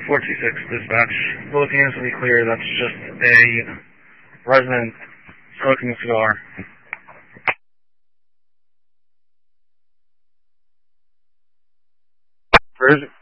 426 dispatch. Both units will be clear. That's just a resident smoking a cigar. Where is it?